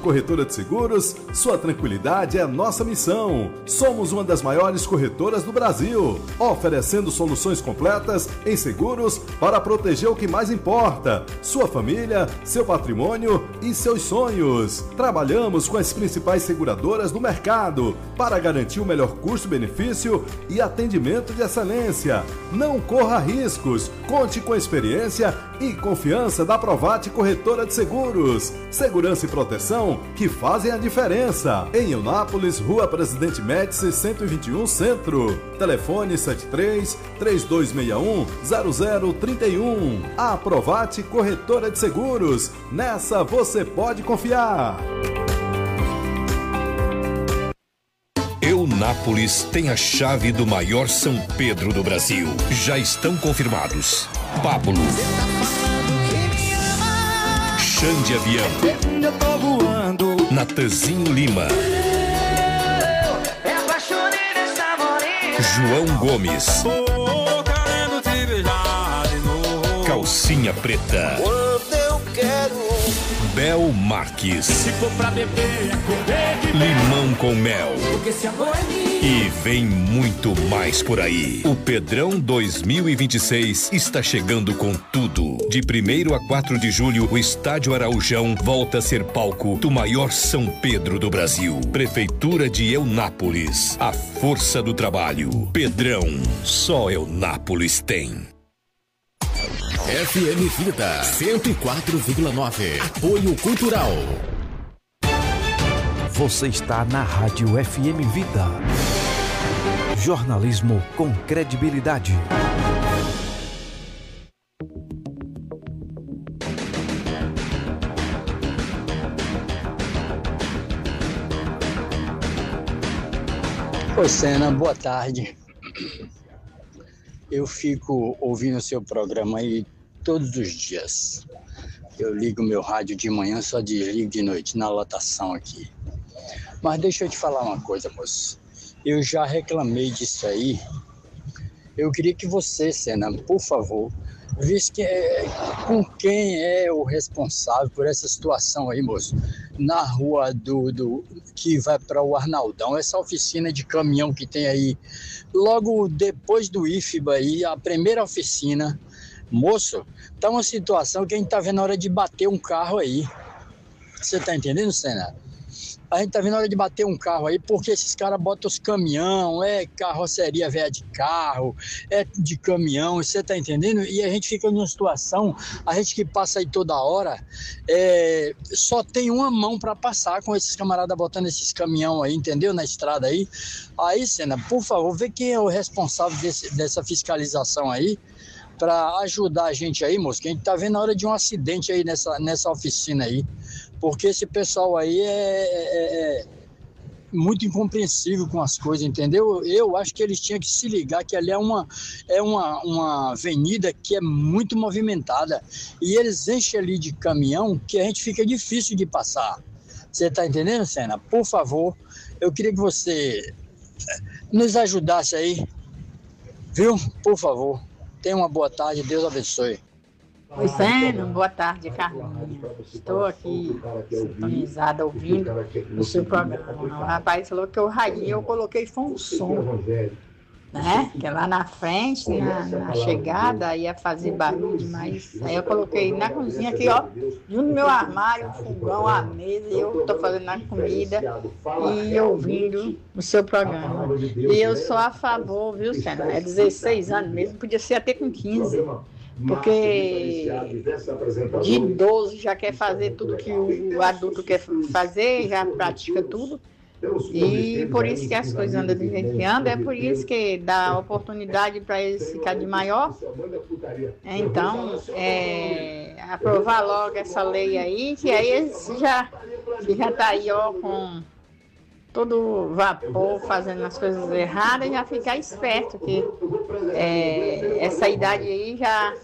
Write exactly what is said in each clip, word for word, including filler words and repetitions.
Corretora de Seguros, sua tranquilidade é nossa missão. Somos uma das maiores corretoras do Brasil, oferecendo soluções completas em seguros para proteger o que mais importa: sua família, seu patrimônio e seus sonhos. Trabalhamos com as principais seguradoras do mercado para garantir o melhor custo-benefício e atendimento de excelência. Não corra riscos, conte com a experiência e confiança da Provate Corretora de Seguros. Segurança e proteção que fazem a diferença. Em Eunápolis, Rua Presidente Médici, cento e vinte e um, Centro. Telefone sete três, três dois seis um, zero zero três um. A Provate Corretora de Seguros. Nessa você pode confiar. Eunápolis tem a chave do maior São Pedro do Brasil. Já estão confirmados Pablo, Xande Avião, eu tô voando, Natanzinho Lima, João Gomes, tô querendo te beijar de novo. Calcinha Preta, Quando eu quero, Bel Marques, se for pra beber, é comer de Limão com Mel. porque esse amor é minha. E vem muito mais por aí. O Pedrão dois mil e vinte e seis está chegando com tudo. De primeiro a quatro de julho, o Estádio Araújão volta a ser palco do maior São Pedro do Brasil. Prefeitura de Eunápolis. A força do trabalho. Pedrão, só Eunápolis tem. F M Vida cento e quatro vírgula nove. Apoio Cultural. Você está na Rádio F M Vida. Jornalismo com credibilidade. Ô Sena, boa tarde. Eu fico ouvindo o seu programa aí todos os dias. Eu ligo meu rádio de manhã, só desligo de noite na lotação aqui. Mas deixa eu te falar uma coisa, moço. Eu já reclamei disso aí. Eu queria que você, Sena, por favor, visse que é, com quem é o responsável por essa situação aí, moço. Na rua do, do que vai para o Arnaldão, essa oficina de caminhão que tem aí, logo depois do I F B A aí, a primeira oficina. Moço, tá uma situação que a gente tá vendo a hora de bater um carro aí. Você tá entendendo, Sena? A gente tá vendo a hora de bater um carro aí, porque esses caras botam os caminhão, é carroceria velha de carro, é de caminhão, você tá entendendo? E a gente fica numa situação, a gente que passa aí toda hora, é, só tem uma mão para passar com esses camaradas botando esses caminhão aí, entendeu? Na estrada aí. Aí, Sena, por favor, vê quem é o responsável desse, dessa fiscalização aí, para ajudar a gente aí, moço, que a gente tá vendo a hora de um acidente aí nessa, nessa oficina aí. Porque esse pessoal aí é, é, é muito incompreensível com as coisas, entendeu? Eu acho que eles tinham que se ligar que ali é uma, é uma, uma avenida que é muito movimentada. E eles enchem ali de caminhão que a gente fica difícil de passar. Você tá entendendo, Sena? Por favor, eu queria que você nos ajudasse aí, viu? Por favor. Tenha uma boa tarde, Deus abençoe. Oi, Sena, boa tarde, Carlinhos. Estou aqui sintonizada, ouvindo o seu programa. O rapaz falou que o radinho eu coloquei foi um som, né? Que lá na frente, na, na chegada, ia fazer barulho demais. Aí eu coloquei na cozinha aqui, ó, junto no meu armário, o fogão, a mesa, e eu estou fazendo a comida e ouvindo o seu programa. E eu sou a favor, viu, Sena? É dezesseis anos mesmo, podia ser até com quinze. Porque de idoso já quer fazer tudo que o adulto quer fazer, já pratica tudo. E por isso que as coisas andam do jeito que andam, é por isso que dá oportunidade para eles ficar de maior. Então, é, aprovar logo essa lei aí, que aí eles já já tá aí, ó, com todo vapor, fazendo as coisas erradas, já ficar esperto, que é, essa idade aí já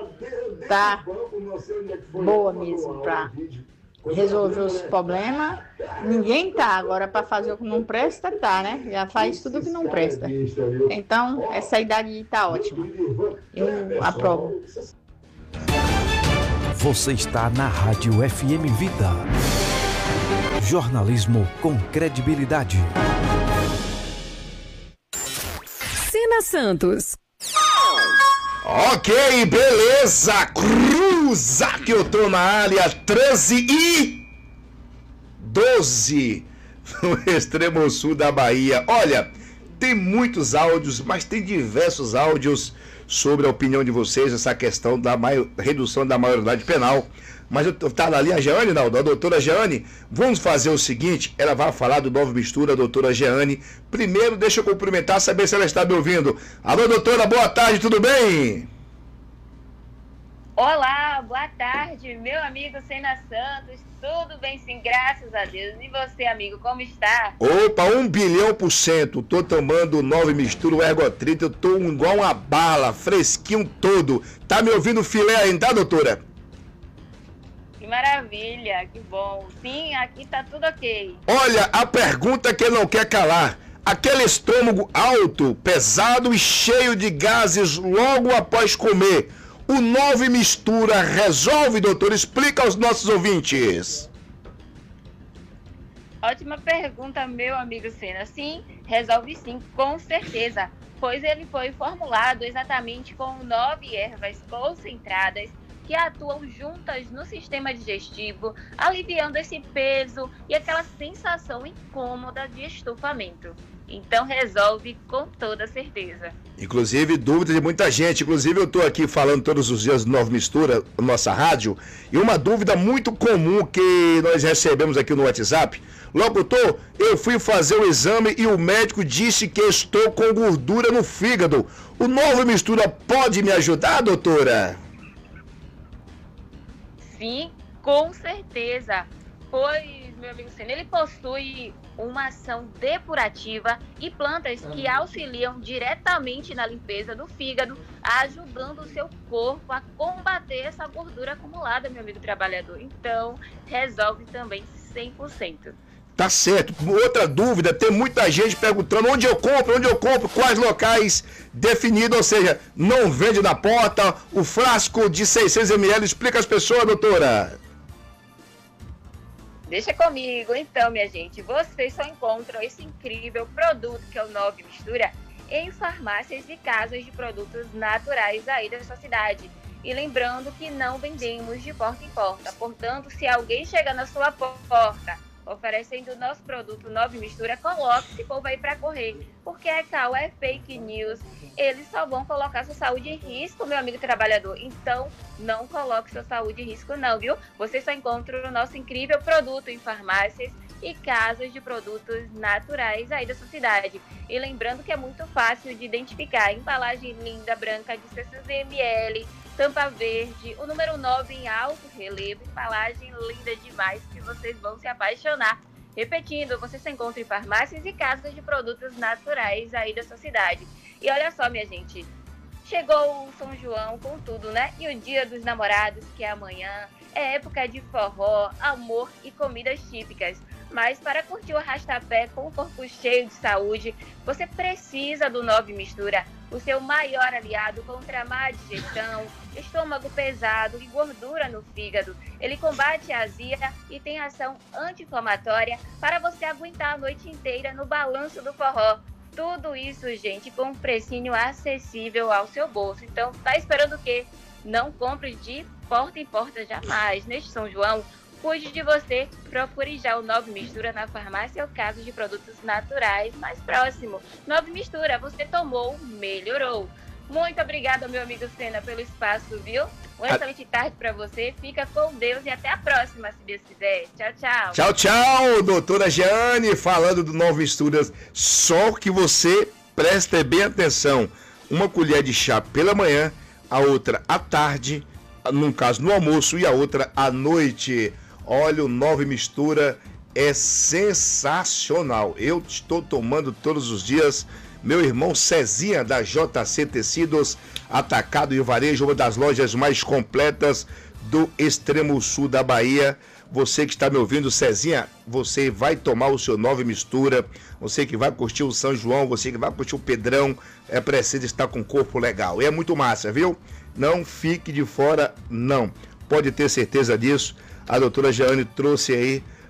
tá boa mesmo para resolver os problemas. Ninguém tá agora para fazer o que não presta, tá, né? Já faz tudo que não presta. Então, essa idade aí tá ótima. Eu aprovo. Você está na Rádio F M Vida. Jornalismo com credibilidade. Sena Santos. Ok, beleza. Cruza que eu tô na área. treze e doze no extremo sul da Bahia. Olha, tem muitos áudios, mas tem diversos áudios sobre a opinião de vocês, essa questão da maior, redução da maioridade penal. Mas eu tá ali a Jeane, não, a doutora Jeane. Vamos fazer o seguinte, ela vai falar do Novo Mistura, a doutora Jeane. Primeiro, deixa eu cumprimentar, saber se ela está me ouvindo. Alô, doutora, boa tarde, tudo bem? Olá, boa tarde, meu amigo Sena Santos. Tudo bem, sim, graças a Deus. E você, amigo, como está? Opa, um bilhão por cento. Tô tomando Nove Mistura, o Ergotrito. Eu tô igual uma bala, fresquinho todo. Tá me ouvindo filé ainda, tá, doutora? Que maravilha, que bom. Sim, aqui tá tudo ok. Olha, a pergunta que não quer calar. Aquele estômago alto, pesado e cheio de gases logo após comer. O Nove Mistura resolve, doutor? Explica aos nossos ouvintes. Ótima pergunta, meu amigo Sena. Sim, resolve sim, com certeza. Pois ele foi formulado exatamente com nove ervas concentradas que atuam juntas no sistema digestivo, aliviando esse peso e aquela sensação incômoda de estufamento. Então resolve com toda certeza. Inclusive, dúvida de muita gente. Inclusive, eu estou aqui falando todos os dias do Nova Mistura, nossa rádio, e uma dúvida muito comum que nós recebemos aqui no WhatsApp. Locutor, eu fui fazer o exame e o médico disse que estou com gordura no fígado. O Nova Mistura pode me ajudar, doutora? Sim, com certeza. Pois, meu amigo Sena, ele possui uma ação depurativa e plantas que auxiliam diretamente na limpeza do fígado, ajudando o seu corpo a combater essa gordura acumulada, meu amigo trabalhador. Então, resolve também cem por cento. Tá certo. Outra dúvida, tem muita gente perguntando onde eu compro, onde eu compro, quais locais definidos, ou seja, não vende na porta, o frasco de seiscentos mililitros. Explica às pessoas, doutora. Deixa comigo, então, minha gente. Vocês só encontram esse incrível produto que é o Nove Mistura em farmácias e casas de produtos naturais aí da sua cidade. E lembrando que não vendemos de porta em porta. Portanto, se alguém chega na sua porta oferecendo o nosso produto Nove Mistura, coloque esse povo aí para correr. Porque é tal, é fake news. Eles só vão colocar sua saúde em risco, meu amigo trabalhador. Então, não coloque sua saúde em risco não, viu? Você só encontra o nosso incrível produto em farmácias e casas de produtos naturais aí da sua cidade. E lembrando que é muito fácil de identificar. Embalagem linda, branca, de seiscentos mililitros, tampa verde, o número nove em alto relevo, embalagem linda demais que vocês vão se apaixonar. Repetindo, você se encontra em farmácias e casas de produtos naturais aí da sua cidade. E olha só, minha gente, chegou o São João com tudo, né? E o Dia dos Namorados, que é amanhã, é época de forró, amor e comidas típicas. Mas para curtir o arrastapé com o corpo cheio de saúde, você precisa do Nove Mistura, o seu maior aliado contra a má digestão, estômago pesado e gordura no fígado. Ele combate a azia e tem ação anti-inflamatória para você aguentar a noite inteira no balanço do forró. Tudo isso, gente, com um precinho acessível ao seu bolso. Então, tá esperando o quê? Não compre de porta em porta jamais. Neste São João, cuide de você, procure já o Nove Mistura na farmácia ou casa de produtos naturais mais próximo. Nove Mistura, você tomou, melhorou. Muito obrigada, meu amigo Sena, pelo espaço, viu? Uma excelente tarde para você, fica com Deus e até a próxima, se Deus quiser. Tchau, tchau. Tchau, tchau, doutora Jeane, falando do Nove Misturas. Só que você preste bem atenção. Uma colher de chá pela manhã, a outra à tarde, num caso no almoço, e a outra à noite. Olha, o Nove Mistura é sensacional. Eu estou tomando todos os dias. Meu irmão Cezinha, da J C Tecidos, Atacado e Varejo, uma das lojas mais completas do extremo sul da Bahia. Você que está me ouvindo, Cezinha, você vai tomar o seu Nove Mistura. Você que vai curtir o São João, você que vai curtir o Pedrão, é preciso estar com o corpo legal. E é muito massa, viu? Não fique de fora, não. Pode ter certeza disso. A doutora Jeane trouxe aí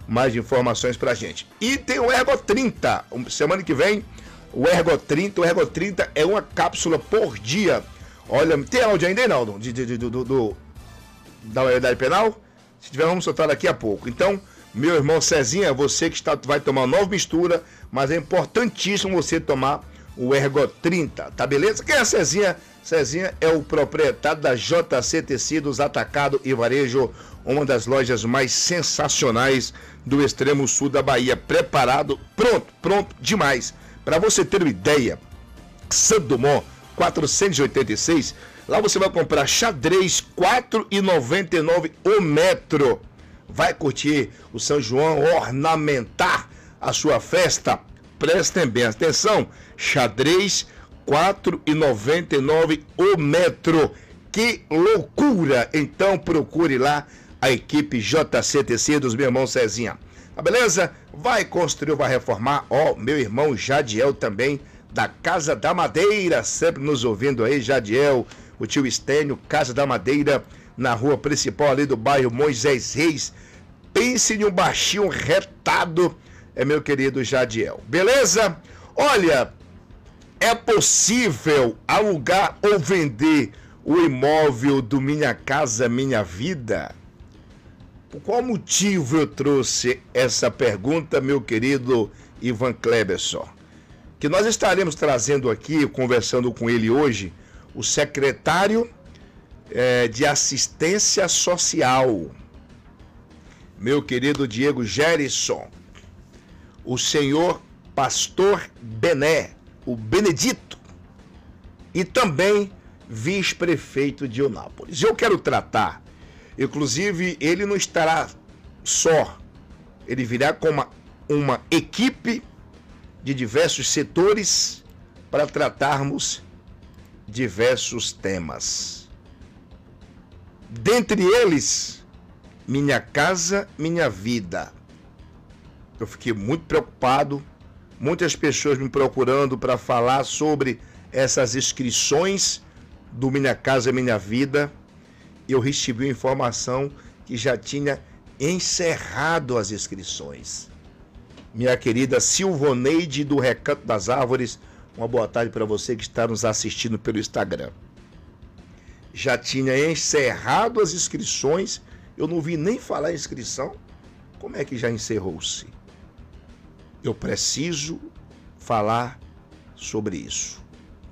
mais informações pra gente. E tem o Ergo trinta, semana que vem, o Ergo trinta, o Ergo trinta é uma cápsula por dia. Olha, tem áudio ainda, Reinaldo, de, de, de, do, do, do, da maioridade penal? Se tiver, vamos soltar daqui a pouco. Então, meu irmão Cezinha, você que está, vai tomar nova mistura, mas é importantíssimo você tomar o Ergo trinta, tá beleza? Quem é a Cezinha? Cezinha é o proprietário da J C Tecidos Atacado e Varejo, uma das lojas mais sensacionais do extremo sul da Bahia. Preparado, pronto, pronto demais. Para você ter uma ideia, Santo Dumont quatrocentos e oitenta e seis, lá você vai comprar xadrez quatro reais e noventa e nove centavos o metro. Vai curtir o São João, ornamentar a sua festa. Prestem bem atenção, xadrez quatro reais e noventa e nove centavos o metro. Que loucura! Então procure lá a equipe J C Tecidos, meu irmão Cezinha. Tá beleza? Vai construir, vai reformar. Ó, meu irmão Jadiel também, da Casa da Madeira, sempre nos ouvindo aí, Jadiel, o tio Estênio, Casa da Madeira, na rua principal ali do bairro Moisés Reis. Pense em um baixinho retado, é meu querido Jadiel. Beleza? Olha, é possível alugar ou vender o imóvel do Minha Casa Minha Vida? Por qual motivo eu trouxe essa pergunta, meu querido Ivan Kleberson? Que nós estaremos trazendo aqui, conversando com ele hoje, o secretário é, de Assistência Social, meu querido Diego Gerson, o senhor Pastor Bené, o Benedito, e também vice-prefeito de Eunápolis. Eu quero tratar, inclusive, ele não estará só, ele virá com uma, uma equipe de diversos setores para tratarmos diversos temas. Dentre eles, Minha Casa Minha Vida. Eu fiquei muito preocupado, muitas pessoas me procurando para falar sobre essas inscrições do Minha Casa Minha Vida. Eu recebi informação que já tinha encerrado as inscrições. Minha querida Silvoneide do Recanto das Árvores, uma boa tarde para você que está nos assistindo pelo Instagram. Já tinha encerrado as inscrições, eu não vi nem falar em inscrição. Como é que já encerrou-se? Eu preciso falar sobre isso.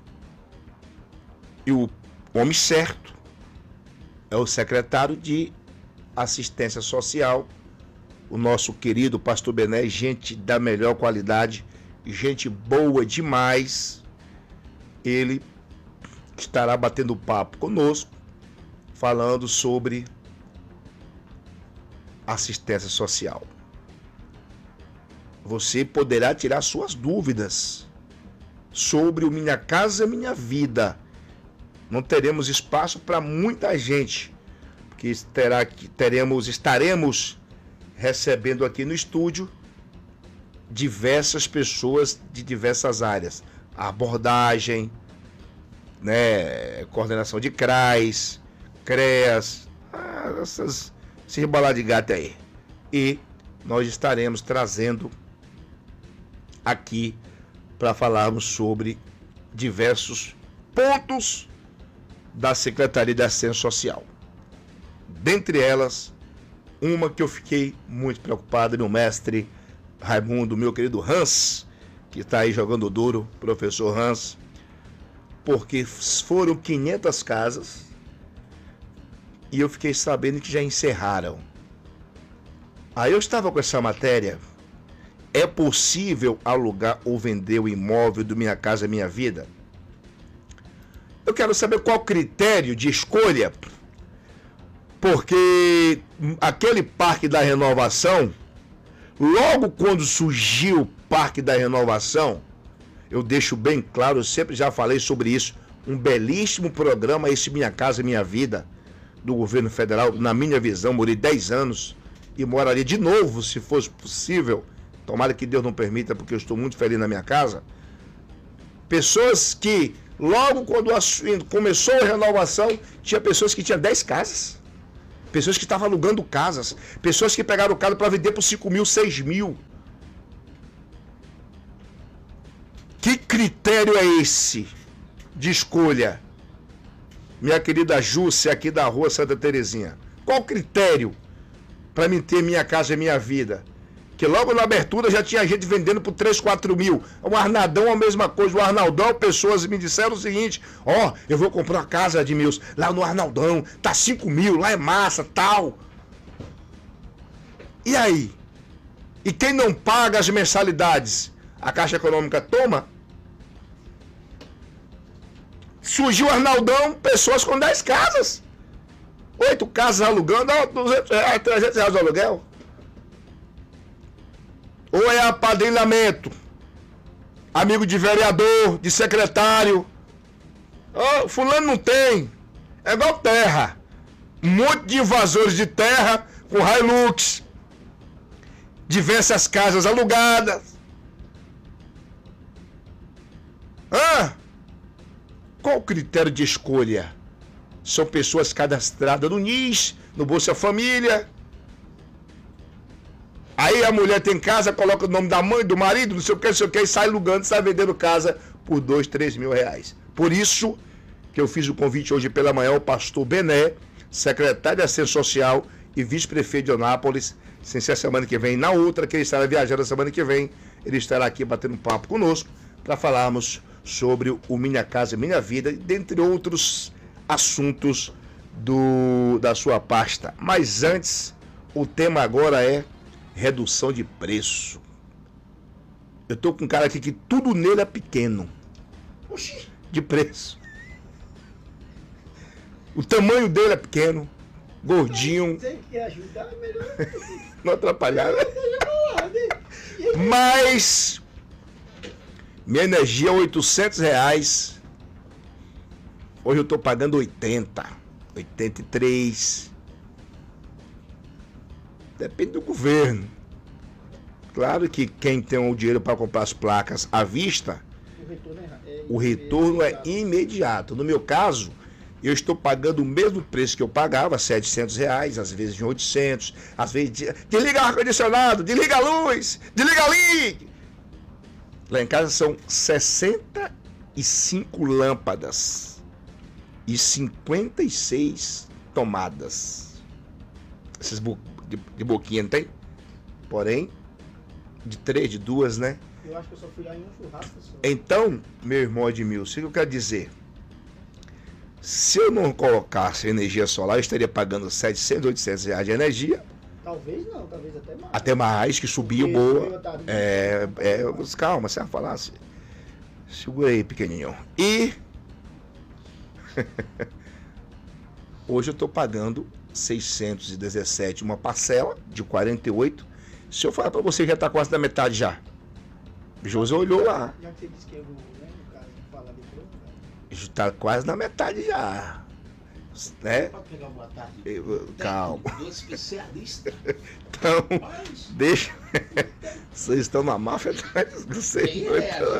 E o homem certo é o secretário de Assistência Social, o nosso querido Pastor Bené, gente da melhor qualidade, gente boa demais. Ele estará batendo papo conosco, falando sobre assistência social. Você poderá tirar suas dúvidas sobre o Minha Casa Minha Vida. Não teremos espaço para muita gente, porque terá, teremos, estaremos recebendo aqui no estúdio diversas pessoas de diversas áreas. Abordagem, né, coordenação de C R A S, C R E A S, ah, essas, esse rebolar de gato aí. E nós estaremos trazendo aqui para falarmos sobre diversos pontos da Secretaria de Assistência Social. Dentre elas, uma que eu fiquei muito preocupado, meu mestre Raimundo, meu querido Hans, que está aí jogando duro, professor Hans, porque foram quinhentas casas e eu fiquei sabendo que já encerraram. Aí eu estava com essa matéria. É possível alugar ou vender o imóvel do Minha Casa Minha Vida? Eu quero saber qual o critério de escolha, porque aquele Parque da Renovação, logo quando surgiu o Parque da Renovação, eu deixo bem claro, eu sempre já falei sobre isso, um belíssimo programa, esse Minha Casa Minha Vida, do governo federal. Na minha visão, morei dez anos e moraria de novo, se fosse possível. Tomara que Deus não permita, porque eu estou muito feliz na minha casa. Pessoas que, logo quando começou a renovação, tinha pessoas que tinham dez casas. Pessoas que estavam alugando casas. Pessoas que pegaram casa para vender por cinco mil, seis mil. Que critério é esse de escolha? Minha querida Júcia, aqui da rua Santa Terezinha. Qual o critério para mim ter minha casa e minha vida? Que logo na abertura já tinha gente vendendo por três, quatro mil. O Arnaldão a mesma coisa. O Arnaldão, pessoas me disseram o seguinte: ó, oh, eu vou comprar uma casa de meus lá no Arnaldão, tá cinco mil, lá é massa, tal. E aí? E quem não paga as mensalidades? A Caixa Econômica toma? Surgiu o Arnaldão, pessoas com dez casas. Oito casas alugando, ó, duzentos reais, trezentos reais de aluguel. Ou é apadrinhamento, amigo de vereador, de secretário. Oh, fulano não tem. É igual terra. Um monte de invasores de terra com Hilux. Diversas casas alugadas. Ah, qual o critério de escolha? São pessoas cadastradas no N I S, no Bolsa Família. Aí a mulher tem casa, coloca o nome da mãe, do marido, não sei o que, não sei o que, e sai alugando, sai vendendo casa por dois, três mil reais. Por isso que eu fiz o convite hoje pela manhã ao pastor Bené, secretário de Assistência Social e vice-prefeito de Eunápolis. Sem ser a semana que vem, na outra, que ele estará viajando a semana que vem, ele estará aqui batendo um papo conosco para falarmos sobre o Minha Casa Minha Vida, dentre outros assuntos do, da sua pasta. Mas antes, o tema agora é redução de preço. Eu tô com um cara aqui que tudo nele é pequeno. Oxi, de preço. O tamanho dele é pequeno, gordinho. Tem que ajudar, melhor. Não atrapalhar. Mas minha energia é oitocentos reais. Hoje eu tô pagando oitenta, oitenta e três. Depende do governo. Claro que quem tem o dinheiro para comprar as placas à vista, o retorno é, é, o retorno é imediato. No meu caso, eu estou pagando o mesmo preço que eu pagava, setecentos reais, às vezes de oitocentos, às vezes de, desliga o ar-condicionado, desliga a luz, desliga a ligue. Lá em casa são sessenta e cinco lâmpadas e cinquenta e seis tomadas. Essas bo de, de boquinha, não tem? Porém, de três, de duas, né? Eu acho que eu só fui lá em um churrasco. Só. Então, meu irmão Edmilson, o que eu quero dizer? Se eu não colocasse energia solar, eu estaria pagando setecentos, oitocentos reais de energia. Talvez não, talvez até mais. Até mais, que subiu boa. É, é, calma, você vai falar assim. Segura aí, pequenininho. E hoje eu estou pagando seiscentos e dezessete, uma parcela de quarenta e oito. Se eu falar para você, já está quase na metade já. José olhou lá. Já que você disse que eu, né, no caso, falar depois, está quase na metade já. Né? Pode pegar boa tarde. Eu, calma. Então, deixa. Vocês estão na máfia atrás do Senhor.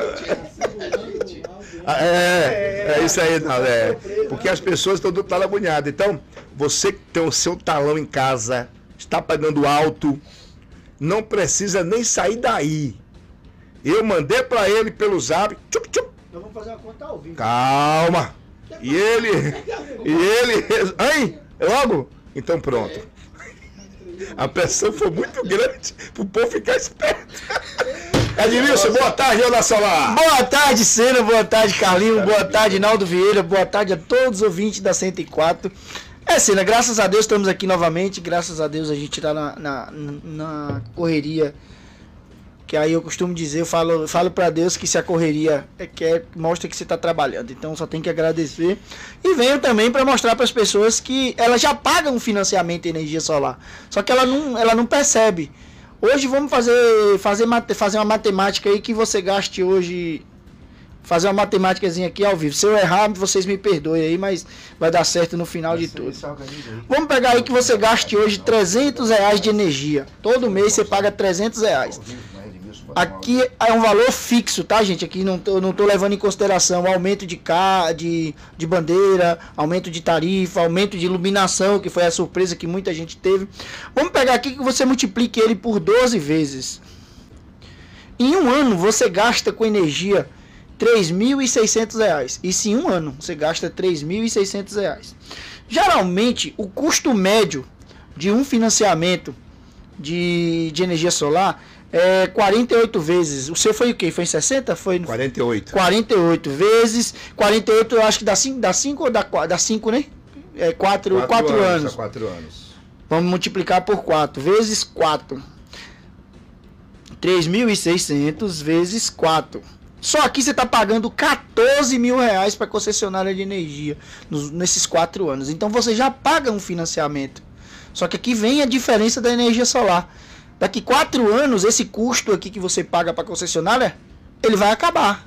É, é isso aí, não, é. Porque as pessoas estão do talão agoniado. Então, você que tem o seu talão em casa, está pagando alto, não precisa nem sair daí. Eu mandei para ele pelo zap. Tchup, tchup. Nós vamos fazer uma conta ao vivo. Calma. E ele. E ele. Hein? Logo? Então pronto. A pressão foi muito grande pro povo ficar esperto. Edmilson, boa tarde, Ana Solar. Boa tarde, Sena. Boa tarde, Carlinhos. Boa tarde, Naldo Vieira. Boa tarde a todos os ouvintes da cento e quatro. É, Sena, graças a Deus estamos aqui novamente. Graças a Deus a gente tá na, na, na correria. Que aí eu costumo dizer, eu falo, falo para Deus que se a correria é, quer, mostra que você está trabalhando. Então só tem que agradecer. E venho também para mostrar para as pessoas que elas já pagam um financiamento de energia solar. Só que ela não, ela não percebe. Hoje vamos fazer, fazer, fazer uma matemática aí que você gaste hoje. Fazer uma matemáticazinha aqui ao vivo. Se eu errar, vocês me perdoem aí, mas vai dar certo no final de tudo. Vamos pegar aí que você gaste hoje trezentos reais de energia. Todo mês você paga trezentos reais. Aqui é um valor fixo, tá, gente? Aqui não, eu não tô levando em consideração aumento de, ca... de, de bandeira, aumento de tarifa, aumento de iluminação, que foi a surpresa que muita gente teve. Vamos pegar aqui que você multiplique ele por doze vezes. Em um ano você gasta com energia três mil e seiscentos reais. Isso em um ano você gasta três mil e seiscentos reais. Geralmente o custo médio de um financiamento de, de energia solar é quarenta e oito vezes. O seu foi o quê? Foi em sessenta? Foi quarenta e oito. quarenta e oito vezes. quarenta e oito eu acho que dá cinco, dá cinco ou dá quatro? Dá cinco, né? É quatro, quatro anos. quatro anos. Vamos multiplicar por quatro vezes quatro. três mil e seiscentos vezes quatro. Só aqui você está pagando quatorze mil reais para concessionária de energia nos, nesses quatro anos. Então você já paga um financiamento. Só que aqui vem a diferença da energia solar. Daqui quatro anos, esse custo aqui que você paga para a concessionária, ele vai acabar.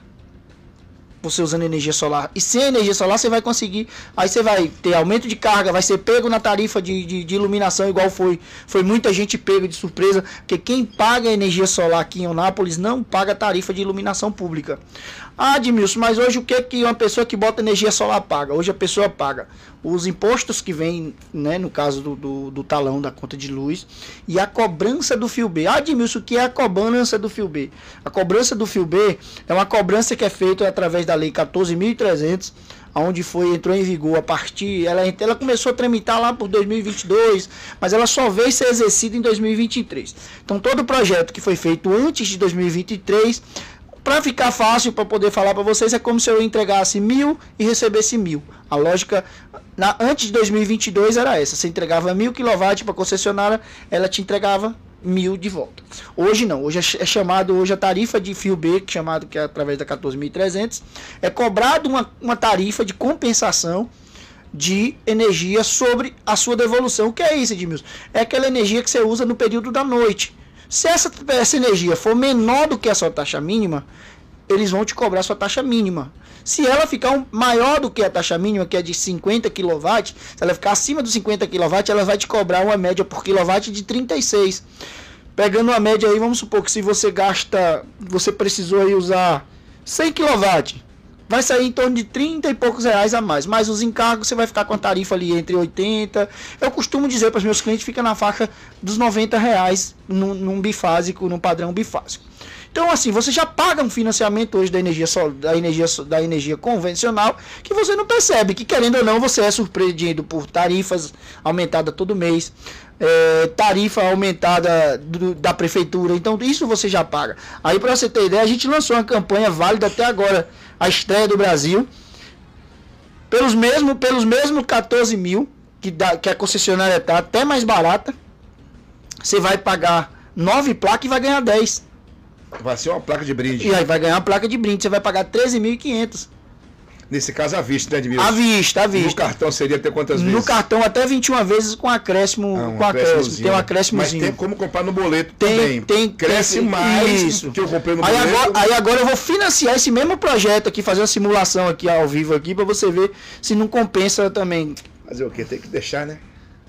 Você usando energia solar. E sem energia solar você vai conseguir. Aí você vai ter aumento de carga, vai ser pego na tarifa de, de, de iluminação, igual foi. Foi muita gente pego de surpresa. Porque quem paga energia solar aqui em Eunápolis não paga tarifa de iluminação pública. Ah, Admilson, mas hoje o que, que uma pessoa que bota energia solar paga? Hoje a pessoa paga os impostos que vêm, né, no caso do, do, do talão da conta de luz, e a cobrança do F I U B. Ah, Admilson, o que é a cobrança do F I U B? A cobrança do F I U B é uma cobrança que é feita através da lei quatorze mil e trezentos, onde foi, entrou em vigor a partir... Ela, ela começou a tramitar lá por dois mil e vinte e dois, mas ela só veio ser exercida em dois mil e vinte e três. Então todo o projeto que foi feito antes de dois mil e vinte e três... Para ficar fácil, para poder falar para vocês, é como se eu entregasse mil e recebesse mil. A lógica, na, antes de dois mil e vinte e dois era essa. Você entregava mil quilowatts para a concessionária, ela te entregava mil de volta. Hoje não, hoje é chamado, hoje a tarifa de F I U B, que é chamado que é através da quatorze mil e trezentos, é cobrado uma, uma tarifa de compensação de energia sobre a sua devolução. O que é isso, Edmilson? É aquela energia que você usa no período da noite. Se essa, essa energia for menor do que a sua taxa mínima, eles vão te cobrar a sua taxa mínima. Se ela ficar um, maior do que a taxa mínima, que é de cinquenta quilowatts, se ela ficar acima dos cinquenta quilowatts, ela vai te cobrar uma média por quilowatt de trinta e seis. Pegando uma média aí, vamos supor que se você gasta, você precisou aí usar cem quilowatts, vai sair em torno de trinta e poucos reais a mais. Mais os encargos, você vai ficar com a tarifa ali entre oitenta. Eu costumo dizer para os meus clientes, fica na faixa dos noventa reais num, num bifásico, num padrão bifásico. Então, assim, você já paga um financiamento hoje da energia, da energia, da energia convencional, que você não percebe, que querendo ou não, você é surpreendido por tarifas aumentadas todo mês, é, tarifa aumentada do, da prefeitura. Então, isso você já paga. Aí, para você ter ideia, a gente lançou uma campanha válida até agora, a estreia do Brasil, pelos mesmos pelos mesmo quatorze mil, que, dá, que a concessionária está até mais barata, você vai pagar nove placas e vai ganhar dez. Vai ser uma placa de brinde. E aí vai ganhar uma placa de brinde, você vai pagar treze mil e quinhentos. Nesse caso, à vista, né, Edmilson? À vista, à vista. No cartão seria até quantas vezes? No cartão até vinte e uma vezes com acréscimo. Ah, um com acréscimo. Tem um acréscimozinho. Mas tem como comprar no boleto tem, também. Tem, Cresce tem, mais isso. que eu comprei no aí boleto. Agora, aí agora eu vou financiar esse mesmo projeto aqui, fazer uma simulação aqui ao vivo aqui, pra você ver se não compensa também. Fazer o quê? Tem que deixar, né?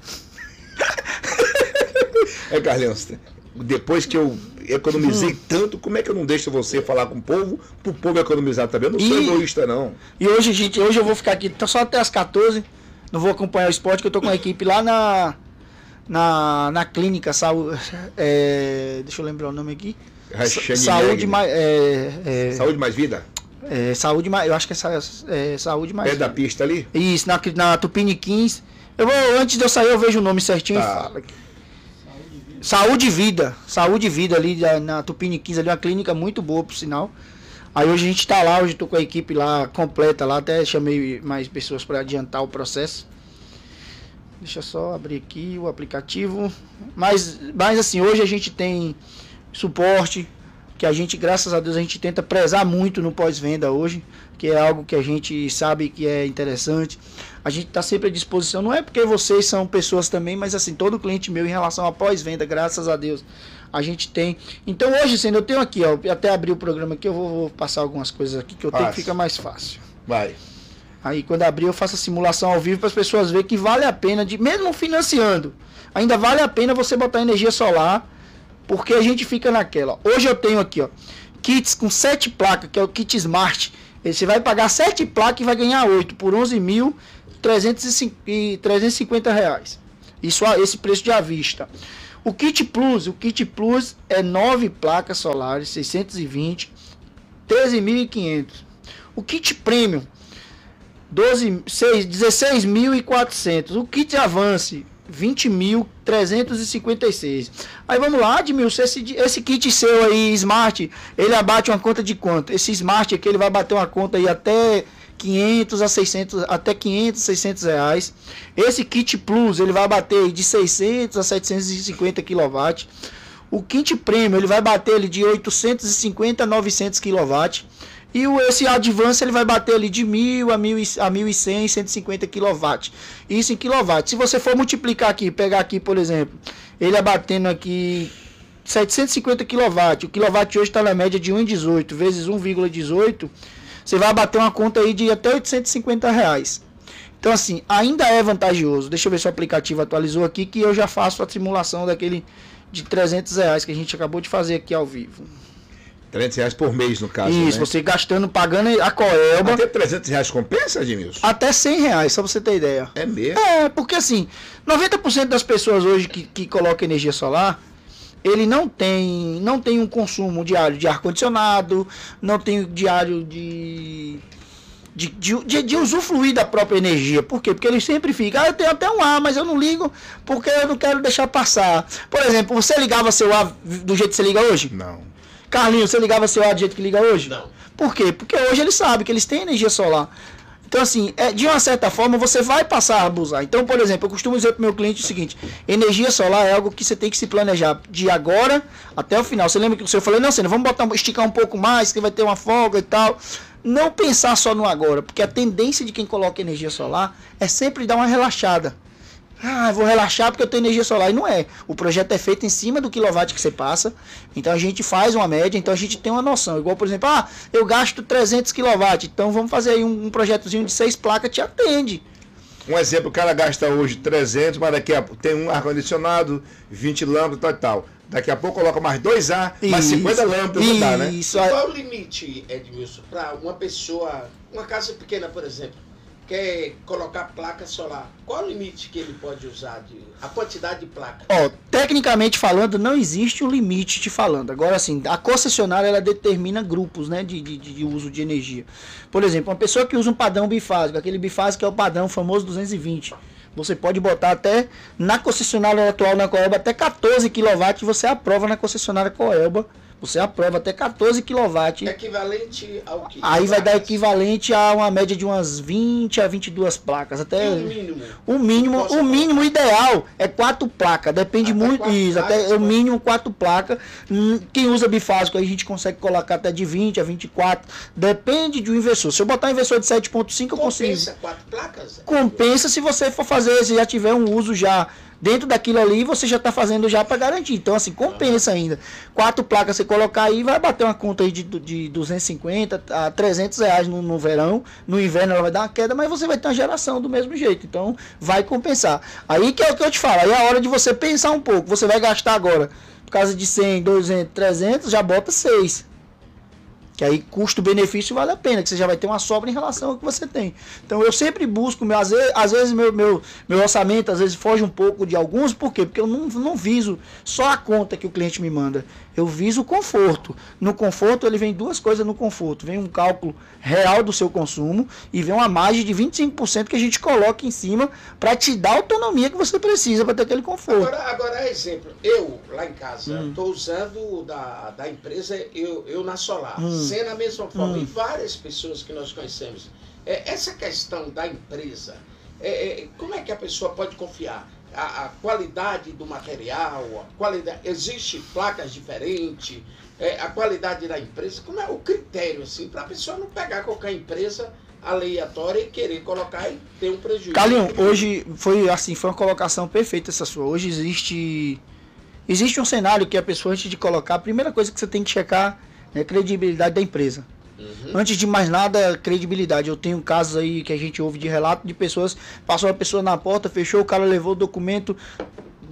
É, Carlinhos, depois que eu economizei hum. tanto, como é que eu não deixo você falar com o povo, pro povo economizar também? Eu não sou e, egoísta, não. E hoje, gente, hoje eu vou ficar aqui só até as quatorze, não vou acompanhar o esporte, que eu tô com a equipe lá na na, na clínica, saúde, é, deixa eu lembrar o nome aqui. Saúde mais é, é, Saúde mais vida? É, saúde mais, eu acho que é, é Saúde mais Pé vida. Da pista ali? Isso, na, na Tupiniquins. Eu vou, antes de eu sair, eu vejo o nome certinho tá. e falo aqui. Saúde e Vida, Saúde e Vida ali na Tupiniquins, ali uma clínica muito boa, por sinal. Aí hoje a gente tá lá, hoje tô com a equipe lá completa lá, até chamei mais pessoas para adiantar o processo. Deixa eu só abrir aqui o aplicativo. Mas, mas assim, hoje a gente tem suporte, que a gente, graças a Deus, a gente tenta prezar muito no pós-venda hoje, que é algo que a gente sabe que é interessante. A gente está sempre à disposição, não é porque vocês são pessoas também, mas assim, todo cliente meu em relação a pós-venda, graças a Deus, a gente tem. Então hoje, sendo, eu tenho aqui, ó, até abrir o programa aqui, eu vou, vou passar algumas coisas aqui que eu tenho que fica mais fácil. Vai. Aí quando abrir eu faço a simulação ao vivo para as pessoas verem que vale a pena, de, mesmo financiando, ainda vale a pena você botar energia solar Porque a gente fica naquela. Ó. Hoje eu tenho aqui, ó, kits com sete placas, que é o kit Smart. Você vai pagar sete placas e vai ganhar oito por onze mil trezentos e cinquenta reais. Isso, esse preço de à vista. O kit Plus, o kit Plus é nove placas solares, seiscentos e vinte, treze mil e quinhentos. O kit Premium, dezesseis mil e quatrocentos. O kit Avance, vinte mil trezentos e cinquenta e seis. Aí vamos lá, Admilson, esse, esse kit seu aí, Smart, ele abate uma conta de quanto? Esse Smart aqui, ele vai bater uma conta aí até quinhentos a seiscentos, até quinhentos, seiscentos reais. Esse kit Plus, ele vai bater de seiscentos a setecentos e cinquenta quilowatts. O kit Premium, ele vai bater ele de oitocentos e cinquenta a novecentos quilowatts. E o, esse Advance ele vai bater ali de mil a mil e cem, cento e cinquenta quilowatts. Isso em quilowatts. Se você for multiplicar aqui, pegar aqui, por exemplo, ele abatendo aqui setecentos e cinquenta quilowatts. O quilowatt hoje está na média de um vírgula dezoito vezes um vírgula dezoito. Você vai abater uma conta aí de até oitocentos e cinquenta reais. Então assim, ainda é vantajoso. Deixa eu ver se o aplicativo atualizou aqui, que eu já faço a simulação daquele de trezentos reais que a gente acabou de fazer aqui ao vivo. trezentos reais por mês, no caso. Isso, né? Você gastando, pagando a Coelba. Até trezentos reais compensa, Admilson? Até cem reais, só pra você ter ideia. É mesmo? É, porque assim, noventa por cento das pessoas hoje que, que colocam energia solar, ele não tem, não tem um consumo diário de ar-condicionado, não tem diário de de, de, de, de usufruir da própria energia. Por quê? Porque ele sempre fica, ah, eu tenho até um ar, mas eu não ligo porque eu não quero deixar passar. Por exemplo, você ligava seu ar do jeito que você liga hoje? Não. Carlinhos, você ligava seu ar do jeito que liga hoje? Não. Por quê? Porque hoje ele sabe que eles têm energia solar. Então, assim, é, de uma certa forma, você vai passar a abusar. Então, por exemplo, eu costumo dizer para o meu cliente o seguinte: energia solar é algo que você tem que se planejar de agora até o final. Você lembra que o senhor falou, não, Senna, vamos botar, esticar um pouco mais, que vai ter uma folga e tal. Não pensar só no agora, porque a tendência de quem coloca energia solar é sempre dar uma relaxada. Ah, eu vou relaxar porque eu tenho energia solar. E não é. O projeto é feito em cima do quilowatt que você passa. Então a gente faz uma média, então a gente tem uma noção. Igual, por exemplo, ah, eu gasto trezentos quilowatts. Então vamos fazer aí um, um projetozinho de seis placas, te atende. Um exemplo, o cara gasta hoje trezentos, mas daqui a pouco tem um ar-condicionado, vinte lâmpadas, tal e tal. Daqui a pouco coloca mais dois ar, mais cinquenta lâmpadas, não dá, né? Isso. Qual o limite, Edmilson, para uma pessoa, uma casa pequena, por exemplo, quer colocar placa solar? Qual o limite que ele pode usar, de, a quantidade de placa? Ó, tecnicamente falando, não existe um limite te falando. Agora, assim, a concessionária, ela determina grupos, né, de, de, de uso de energia. Por exemplo, uma pessoa que usa um padrão bifásico, aquele bifásico é o padrão famoso duzentos e vinte. Você pode botar até, na concessionária atual, na Coelba, até quatorze quilowatts, você aprova na concessionária Coelba. Você aprova até quatorze quilowatts. Equivalente ao que? Aí vai dar equivalente a uma média de umas vinte a vinte e duas placas. Até o mínimo. O mínimo, o mínimo ideal é quatro placas. Depende até muito isso. Até o mínimo quatro placas. Quem usa bifásico aí a gente consegue colocar até de vinte a vinte e quatro. Depende do inversor. Se eu botar um inversor de sete ponto cinco, eu consigo. Compensa quatro placas? Compensa se você for fazer, se já tiver um uso já dentro daquilo ali, você já está fazendo já para garantir. Então, assim, compensa ainda. Quatro placas você colocar aí, vai bater uma conta aí de, de duzentos e cinquenta a trezentos reais no, no verão. No inverno ela vai dar uma queda, mas você vai ter uma geração do mesmo jeito. Então, vai compensar. Aí que é o que eu te falo. Aí é a hora de você pensar um pouco. Você vai gastar agora, por causa de cem, duzentos, trezentos, já bota seis. Que aí custo-benefício vale a pena, que você já vai ter uma sobra em relação ao que você tem. Então eu sempre busco, meu, às vezes, às vezes meu, meu, meu orçamento às vezes foge um pouco de alguns, por quê? Porque eu não, não viso só a conta que o cliente me manda, eu viso o conforto. No conforto ele vem duas coisas no conforto, vem um cálculo real do seu consumo e vem uma margem de vinte e cinco por cento que a gente coloca em cima para te dar a autonomia que você precisa para ter aquele conforto. Agora, agora exemplo, eu lá em casa estou hum. usando da, da empresa, eu, eu na Solar. Hum. Sendo a mesma forma, hum. e várias pessoas que nós conhecemos. É, essa questão da empresa, é, é, como é que a pessoa pode confiar? A, a qualidade do material, a qualidade, existe placas diferentes, é, a qualidade da empresa, como é o critério assim, para a pessoa não pegar qualquer empresa aleatória e querer colocar e ter um prejuízo? Carlinhos, hoje foi assim, foi uma colocação perfeita essa sua. Hoje existe, existe um cenário que a pessoa, antes de colocar, a primeira coisa que você tem que checar é a credibilidade da empresa. Uhum. Antes de mais nada, credibilidade. Eu tenho casos aí que a gente ouve de relato de pessoas, passou uma pessoa na porta, fechou, o cara levou o documento,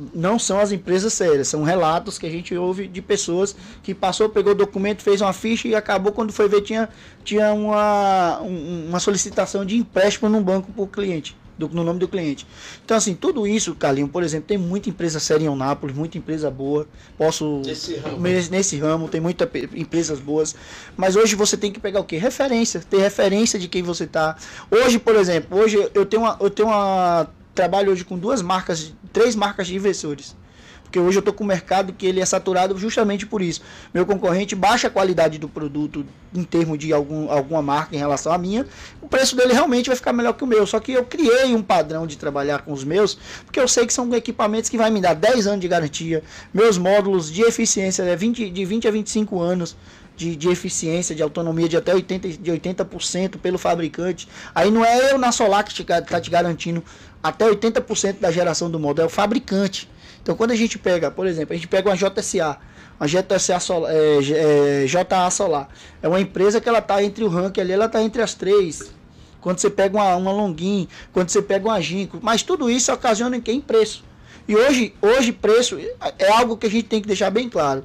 não são as empresas sérias, são relatos que a gente ouve de pessoas que passou, pegou o documento, fez uma ficha e acabou, quando foi ver, tinha, tinha uma, um, uma solicitação de empréstimo num banco para o cliente, do, no nome do cliente. Então, assim, tudo isso, Carlinhos, por exemplo, tem muita empresa séria em Eunápolis, muita empresa boa, posso... Nesse ramo. Nesse ramo, tem muitas empresas boas, mas hoje você tem que pegar o quê? Referência, ter referência de quem você está. Hoje, por exemplo, hoje eu tenho uma... Eu tenho uma trabalho hoje com duas marcas, três marcas de inversores. Porque hoje eu estou com um mercado que ele é saturado justamente por isso. Meu concorrente baixa a qualidade do produto em termos de algum, alguma marca em relação à minha, o preço dele realmente vai ficar melhor que o meu. Só que eu criei um padrão de trabalhar com os meus, porque eu sei que são equipamentos que vai me dar dez anos de garantia. Meus módulos de eficiência é vinte, de vinte a vinte e cinco anos. De, de eficiência, de autonomia de até oitenta por cento, de oitenta por cento pelo fabricante. Aí não é eu na Solar que está te garantindo até oitenta por cento da geração do módulo, é o fabricante. Então quando a gente pega, por exemplo, a gente pega uma J S A, uma J S A Solar, é, é, J A Solar, é uma empresa que ela está entre o ranking ali, ela está entre as três. Quando você pega uma, uma Longin, quando você pega uma Ginko, mas tudo isso ocasiona em quem? Preço. E hoje, hoje preço é algo que a gente tem que deixar bem claro.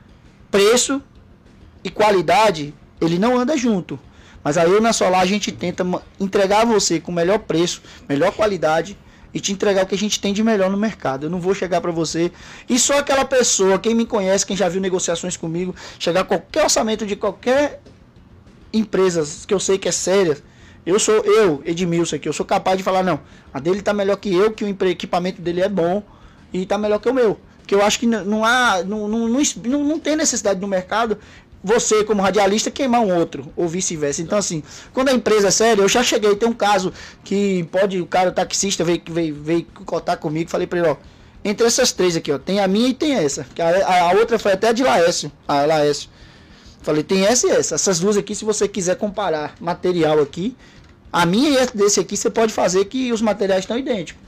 Preço e qualidade, ele não anda junto. Mas aí na Solar a gente tenta entregar a você com melhor preço, melhor qualidade e te entregar o que a gente tem de melhor no mercado. Eu não vou chegar para você e só aquela pessoa, quem me conhece, quem já viu negociações comigo, chegar a qualquer orçamento de qualquer empresa que eu sei que é séria, eu sou eu, Edmilson aqui, eu sou capaz de falar, não, a dele tá melhor que eu, que o equipamento dele é bom e tá melhor que o meu. Porque eu acho que não há, não, não, não, não tem necessidade no mercado você, como radialista, queimar um outro, ou vice-versa. Então, assim, quando a empresa é séria, eu já cheguei, tem um caso que pode, o cara, o taxista, veio, veio, veio contar comigo, falei pra ele, ó, entre essas três aqui, ó, tem a minha e tem essa, que a, a, a outra foi até de Laércio, a Laércio. Falei, tem essa e essa, essas duas aqui, se você quiser comparar material aqui, a minha e essa desse aqui, você pode fazer que os materiais estão idênticos.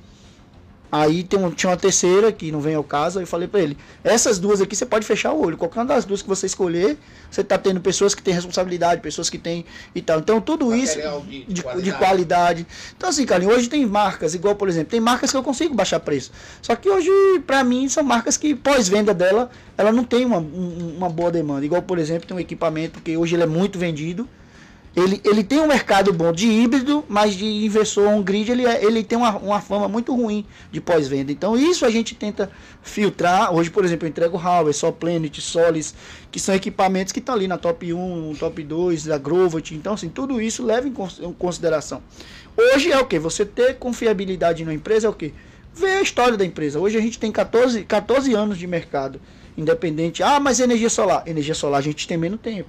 Aí tem um, tinha uma terceira que não vem ao caso, aí eu falei pra ele, essas duas aqui você pode fechar o olho, qualquer uma das duas que você escolher, você tá tendo pessoas que têm responsabilidade, pessoas que têm e tal. Então tudo isso de, de, qualidade. de qualidade. Então assim, Carlinhos, hoje tem marcas, igual por exemplo, tem marcas que eu consigo baixar preço. Só que hoje, pra mim, são marcas que pós-venda dela, ela não tem uma, uma boa demanda. Igual por exemplo, tem um equipamento que hoje ele é muito vendido. Ele, ele tem um mercado bom de híbrido, mas de inversor on-grid ele, é, ele tem uma, uma fama muito ruim de pós-venda. Então isso a gente tenta filtrar. Hoje, por exemplo, eu entrego Huawei, Sol Planet, Solis, que são equipamentos que estão ali na top um, top dois, da Grovot. Então, assim, tudo isso leva em consideração. Hoje é o que? Você ter confiabilidade na empresa é o que? Ver a história da empresa. Hoje a gente tem catorze, catorze anos de mercado independente. Ah, mas energia solar. Energia solar a gente tem menos tempo.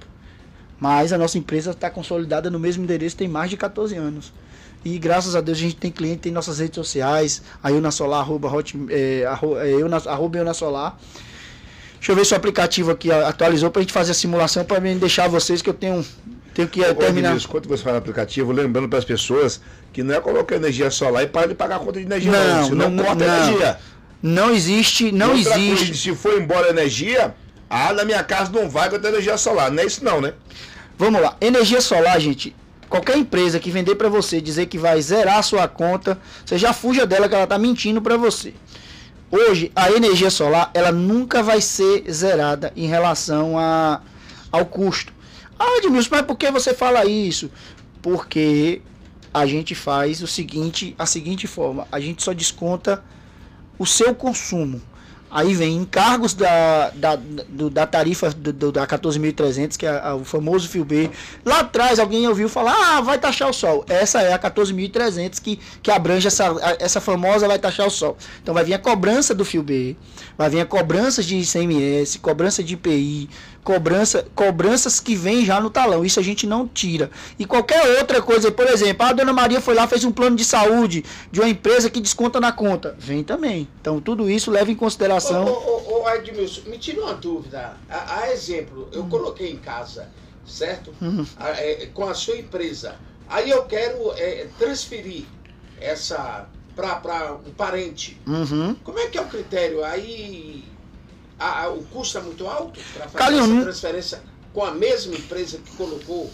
Mas a nossa empresa está consolidada no mesmo endereço tem mais de catorze anos. E graças a Deus a gente tem cliente, tem nossas redes sociais, a Eu na Solar, arroba, hot, é, arroba, é, eu na, arroba Eu na Solar. Deixa eu ver se o aplicativo aqui atualizou para a gente fazer a simulação, para mim deixar vocês que eu tenho, tenho que Ô, terminar. Ô, quando você fala no aplicativo, lembrando para as pessoas que não é colocar energia solar e para de pagar a conta de energia, não, não, senão não, corta não, energia. Não existe, não existe. Coisa, se for embora a energia, ah, na minha casa não vai com a energia solar, não é isso não, né? Vamos lá, energia solar, gente, qualquer empresa que vender para você, dizer que vai zerar a sua conta, você já fuja dela que ela tá mentindo para você. Hoje, a energia solar, ela nunca vai ser zerada em relação a, ao custo. Ah, Edmilson, mas por que você fala isso? Porque a gente faz o seguinte, a seguinte forma, a gente só desconta o seu consumo. Aí vem encargos da, da, do, da tarifa do, do, da quatorze mil e trezentos, que é a, o famoso F I O B. Lá atrás alguém ouviu falar, ah, vai taxar o sol. Essa é a quatorze mil e trezentos que, que abrange essa, essa famosa vai taxar o sol. Então vai vir a cobrança do F I O B, vai vir a cobrança de I C M S, cobrança de I P I, cobrança, cobranças que vem já no talão. Isso a gente não tira. E qualquer outra coisa, por exemplo, a dona Maria foi lá, fez um plano de saúde de uma empresa que desconta na conta. Vem também. Então tudo isso leva em consideração. Ô, ô, ô, Edmilson, me tira uma dúvida. A, a exemplo, eu hum. coloquei em casa, certo? Hum. A, é, com a sua empresa. Aí eu quero é, transferir essa para um parente. Uhum. Como é que é o critério? Aí a, a, o custo é muito alto para fazer Carlinhos, essa transferência com a mesma empresa que colocou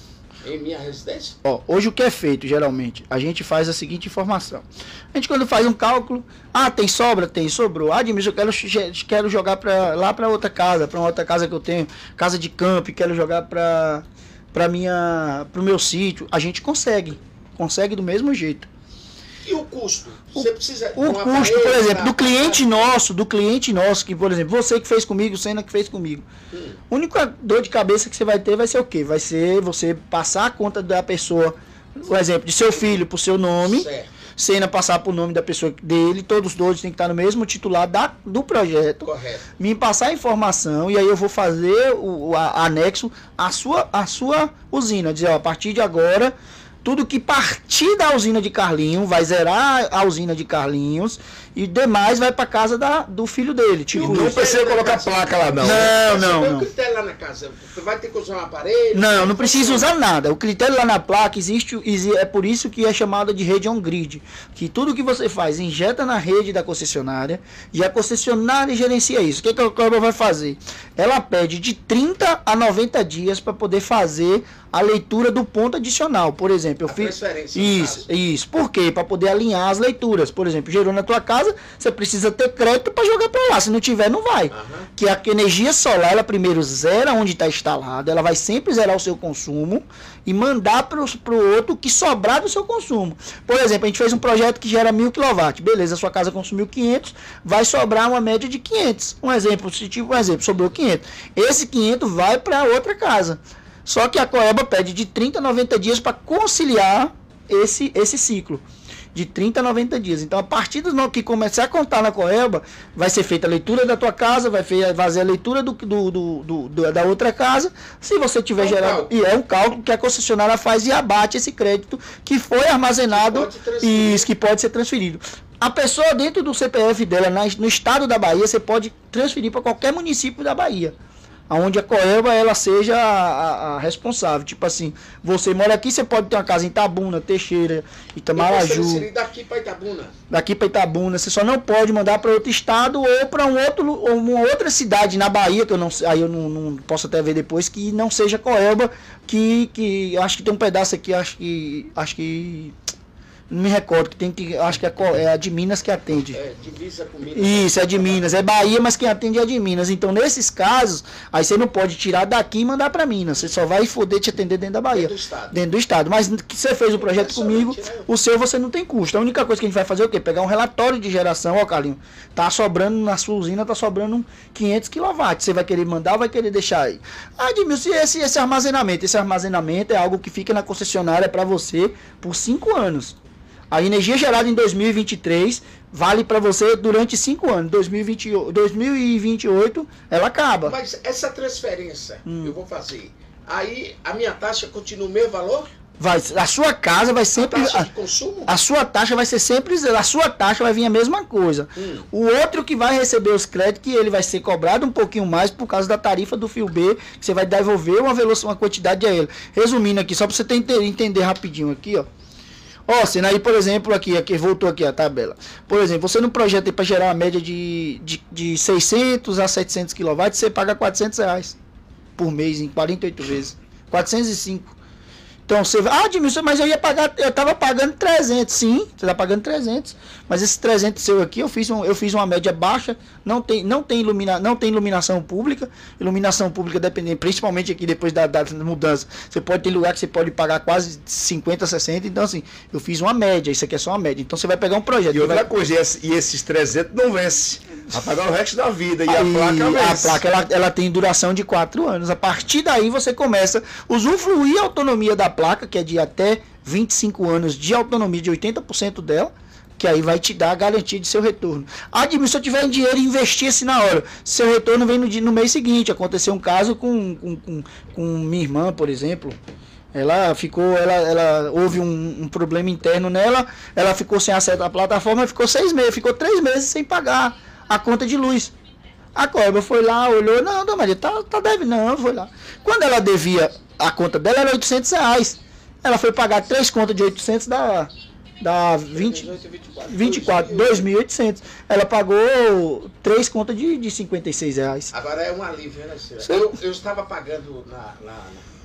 Em minha residência? Ó, hoje o que é feito, geralmente, a gente faz a seguinte informação. A gente quando faz um cálculo, ah, tem sobra? Tem, sobrou. Ah, Admilson, eu quero, quero jogar pra, lá para outra casa, para uma outra casa que eu tenho, casa de campo, quero jogar para para minha pro meu sítio. A gente consegue, consegue do mesmo jeito. E o custo? Você precisa... O custo, por exemplo, do cliente nosso, do cliente nosso, que, por exemplo, você que fez comigo, o Senna que fez comigo. Hum. A única dor de cabeça que você vai ter vai ser o quê? Vai ser você passar a conta da pessoa, por exemplo, de seu filho pro seu nome, certo. Senna passar pro nome da pessoa dele, todos os dois têm que estar no mesmo titular da, do projeto. Correto. Me passar a informação e aí eu vou fazer o, o a, anexo à sua, a sua usina. Dizer, ó, a partir de agora... Tudo que partir da usina de Carlinhos vai zerar a usina de Carlinhos e demais vai para casa da, do filho dele. Tipo, não precisa colocar placa lá, não. Não, não, não. O critério lá na casa, você vai ter que usar um aparelho? Não, não precisa usar nada. O critério lá na placa existe, é por isso que é chamada de rede on-grid. Que tudo que você faz, injeta na rede da concessionária e a concessionária gerencia isso. O que, que a Cobra vai fazer? Ela pede de trinta a noventa dias para poder fazer a leitura do ponto adicional. Por exemplo, eu a fiz isso, isso. Por quê? Para poder alinhar as leituras. Por exemplo, gerou na tua casa, você precisa ter crédito para jogar para lá. Se não tiver, não vai. Uhum. Que a energia solar, ela primeiro zera onde está instalada, ela vai sempre zerar o seu consumo e mandar para o outro que sobrar do seu consumo. Por exemplo, a gente fez um projeto que gera mil quilowatts. Beleza, a sua casa consumiu quinhentos, vai sobrar uma média de quinhentos. Um exemplo, se tipo um exemplo, sobrou quinhentos. Esse quinhentos vai para outra casa. Só que a Coelba pede de trinta a noventa dias para conciliar esse, esse ciclo. De trinta a noventa dias. Então, a partir do que começar a contar na Coelba, vai ser feita a leitura da tua casa, vai fazer a leitura do, do, do, do, do da outra casa. Se você tiver é um gerado... Cálculo. E é um cálculo que a concessionária faz e abate esse crédito que foi armazenado e que pode ser transferido. A pessoa dentro do C P F dela, na, no estado da Bahia, você pode transferir para qualquer município da Bahia. Onde a Coelba ela seja a, a, a responsável. Tipo assim, você mora aqui, você pode ter uma casa em Itabuna, Teixeira, Itamaraju. Daqui para Itabuna. Daqui para Itabuna, você só não pode mandar para outro estado ou para um outro, ou uma outra cidade na Bahia, que eu não aí eu não, não posso até ver depois, que não seja Coelba, que, que acho que tem um pedaço aqui, acho que acho que não me recordo, que tem que. Acho que é, é a de Minas que atende. É, divisa com Minas. Isso, é de Minas. É Bahia, mas quem atende é de Minas. Então, nesses casos, aí você não pode tirar daqui e mandar para Minas. Você só vai foder te atender dentro da Bahia. Dentro do estado. Dentro do estado. Mas que você fez o projeto é comigo, né? O seu você não tem custo. A única coisa que a gente vai fazer é o quê? Pegar um relatório de geração. Ó, Carlinhos, tá sobrando na sua usina, tá sobrando quinhentos quilowatts. Você vai querer mandar ou vai querer deixar aí? Ah, Edmilson, esse, esse armazenamento. Esse armazenamento é algo que fica na concessionária para você por cinco anos. A energia gerada em dois mil e vinte e três vale para você durante cinco anos. dois mil e vinte e oito, dois mil e vinte e oito ela acaba. Mas essa transferência hum. eu vou fazer. Aí a minha taxa continua o mesmo valor? Vai, a sua casa vai sempre. A taxa de consumo? A, a sua taxa vai ser sempre. A sua taxa vai vir a mesma coisa. Hum. O outro que vai receber os créditos, que ele vai ser cobrado um pouquinho mais por causa da tarifa do fio B, que você vai devolver uma velocidade, uma quantidade a ele. Resumindo aqui, só para você ter, entender rapidinho aqui, ó. Ó, oh, Senna, aí, por exemplo, aqui, aqui, voltou aqui a tabela. Por exemplo, você no projeto para gerar uma média de, de, de seiscentos a setecentos quilowatts, você paga quatrocentos reais por mês, em quarenta e oito vezes. quatrocentos e cinco. Então você vai, ah, Edmilson, mas eu ia pagar, eu tava pagando trezentos, sim, você tá pagando trezentos, mas esses trezentos seu aqui, eu fiz, um, eu fiz uma média baixa, não tem, não tem, ilumina, não tem iluminação pública, iluminação pública dependendo, principalmente aqui depois da, da mudança, você pode ter lugar que você pode pagar quase cinquenta, sessenta, então assim, eu fiz uma média, isso aqui é só uma média, então você vai pegar um projeto. E outra vai... coisa, e esses trezentos não vence, vai pagar o resto da vida, e aí, a placa vence. A placa, ela, ela tem duração de quatro anos, a partir daí você começa a usufruir a autonomia da placa, que é de até vinte e cinco anos de autonomia, de oitenta por cento dela, que aí vai te dar a garantia de seu retorno. Ah, Edmilson, se eu tiver dinheiro, investir-se na hora. Seu retorno vem no, no mês seguinte. Aconteceu um caso com, com, com, com minha irmã, por exemplo. Ela ficou, ela, ela houve um, um problema interno nela, ela ficou sem acesso à plataforma, ficou seis meses, ficou três meses sem pagar a conta de luz. A Coelba foi lá, olhou, não, Dona Maria, tá, tá deve, não, foi lá. Quando ela devia, a conta dela era oitocentos reais. Ela foi pagar três contas de oitocentos da, da vinte, vinte e quatro, dois mil e oitocentos. Ela pagou três contas de, de cinquenta e seis reais. Agora é um alívio, né, senhora? Eu, eu estava pagando na, na,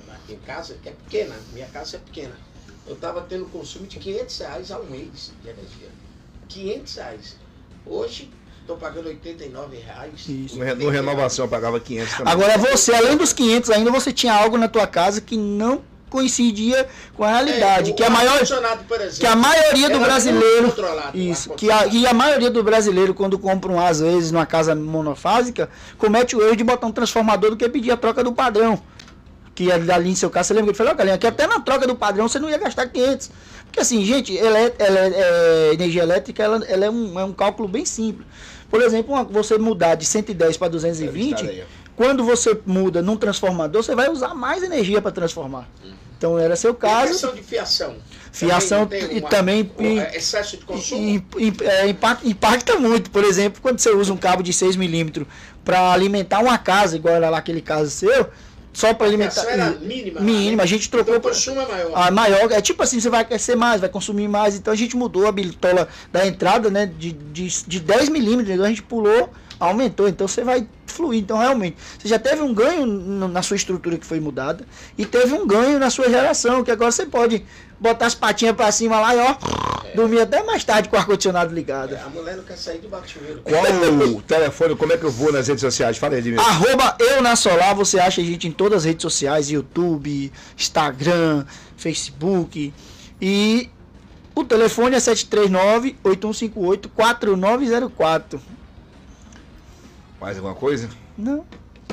aqui em casa, que é pequena, minha casa é pequena. Eu estava tendo consumo de quinhentos reais ao mês de energia. quinhentos reais. Hoje, estou pagando oitenta e nove reais. Isso. No, no Renovação eu pagava quinhentos também. Agora você, além dos quinhentos, ainda você tinha algo na tua casa que não coincidia com a realidade, É, que a maior por exemplo, que a maioria do era brasileiro muito controlado, isso, que a, e a maioria do brasileiro quando compra um às vezes numa casa monofásica, comete o erro de botar um transformador do que pedir a troca do padrão. Que ali em seu caso, você lembra que ele falou, Galinha, que até na troca do padrão você não ia gastar quinhentos. Porque assim, gente, ela é, ela é, é, energia elétrica, ela, ela é, um, é um cálculo bem simples. Por exemplo, uma, você mudar de cento e dez para duzentos e vinte, quando você muda num transformador, você vai usar mais energia para transformar. Então era seu caso. E a questão de fiação. Fiação também e também um, um, excesso de consumo. E, e, é, impacta, impacta muito. Por exemplo, quando você usa um cabo de seis milímetros para alimentar uma casa, igual era lá aquele caso seu, só para alimentar. A era mínima. Mínima, a gente trocou. Então, o consumo é maior. A maior. É tipo assim, você vai aquecer mais, vai consumir mais. Então a gente mudou a bitola da entrada, né? De, de, de dez milímetros, então a gente pulou, aumentou. Então você vai fluir. Então realmente, você já teve um ganho na sua estrutura que foi mudada e teve um ganho na sua geração, que agora você pode botar as patinhas para cima lá e ó, é. dormir até mais tarde com o ar-condicionado ligado. É, a mulher não quer sair do bate-chuveiro. Qual o telefone? Como é que eu vou nas redes sociais? Fala aí, Edmilson. Arroba Eu Na Solar, você acha a gente em todas as redes sociais, YouTube, Instagram, Facebook. E o telefone é sete três nove, oito um cinco oito, quatro nove zero quatro. Mais alguma coisa? Não.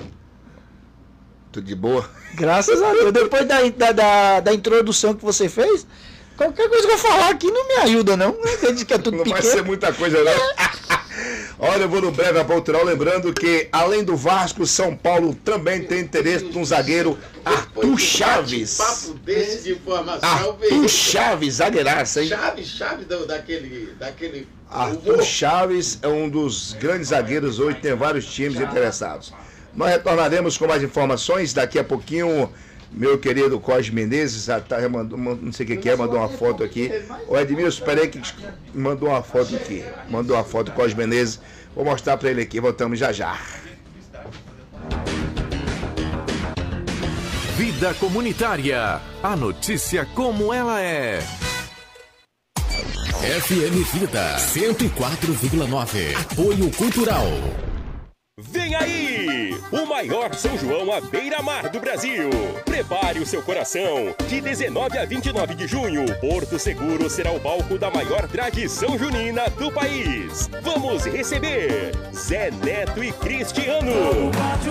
Tudo de boa? Graças a Deus. Depois da, da, da, da introdução que você fez, qualquer coisa que eu falar aqui não me ajuda, não. Diz que é tudo não pequeno. Vai ser muita coisa, não. Olha, eu vou no breve apontural, lembrando que, além do Vasco, São Paulo também tem interesse num zagueiro, Arthur Chaves. Papo desse de informação. Arthur Chaves, zagueiraça, hein? Chaves, Chaves do, daquele... daquele Arthur Chaves é um dos grandes zagueiros hoje, tem vários times interessados. Nós retornaremos com mais informações daqui a pouquinho. Meu querido Cosme Menezes, tá, mandou, não sei o que que é, mandou uma foto aqui. O Edmilson, espera aí que mandou uma foto aqui. Mandou uma foto do Cosme Menezes. Vou mostrar para ele aqui, voltamos já já. Vida Comunitária. A notícia como ela é. F M Vida cento e quatro vírgula nove. Apoio Cultural. Vem aí! O maior São João à beira-mar do Brasil. Prepare o seu coração. De dezenove a vinte e nove de junho, Porto Seguro será o palco da maior tradição junina do país. Vamos receber Zé Neto e Cristiano.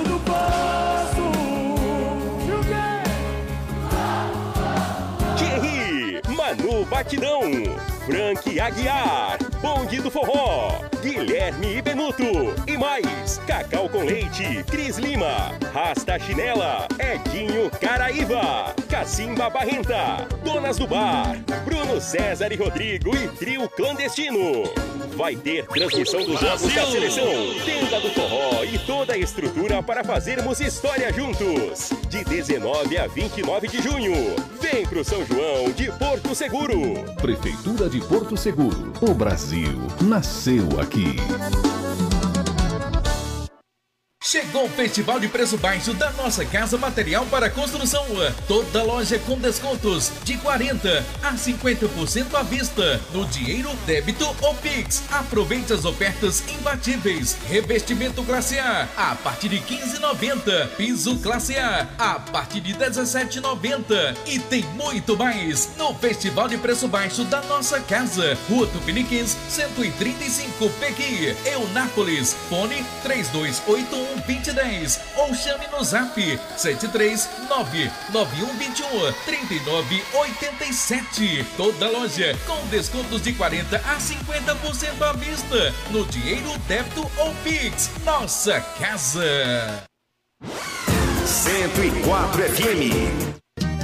Thierry, Manu Batidão, Frank Aguiar, Bonde do Forró, Guilherme Benuto e mais, Cacau com Leite, Cris Lima, Rasta Chinela, Edinho Caraíva, Cacimba Barrenta, Donas do Bar, Bruno César e Rodrigo e Trio Clandestino. Vai ter transmissão dos jogos da seleção, tenda do forró e toda a estrutura para fazermos história juntos. De dezenove a vinte e nove de junho, vem pro São João de Porto Seguro. Prefeitura de Porto Seguro. O Brasil nasceu aqui. Chegou o Festival de Preço Baixo da Nossa Casa Material para Construção. Toda loja com descontos de quarenta a cinquenta por cento à vista. No dinheiro, débito ou Pix. Aproveite as ofertas imbatíveis. Revestimento classe A a partir de quinze reais e noventa centavos. Piso classe A a partir de dezessete reais e noventa centavos. E tem muito mais no Festival de Preço Baixo da Nossa Casa. Rua Tupiniquins, cento e trinta e cinco, Pequi, Eunápolis. Fone três dois oito um, vinte dez ou chame no zap sete três nove nove um dois um, três nove oito sete. Toda loja com descontos de quarenta a cinquenta por cento à vista no dinheiro, débito ou Pix. Nossa Casa. cento e quatro F M.